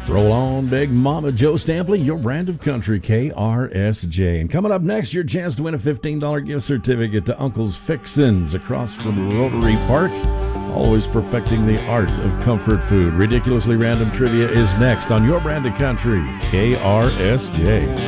Roll on, Big Mama. Joe Stampley, your brand of country, KRSJ. And coming up next, your chance to win a $15 gift certificate to Uncle's Fixins across from Rotary Park. Always perfecting the art of comfort food. Ridiculously Random Trivia is next on your brand of country, KRSJ.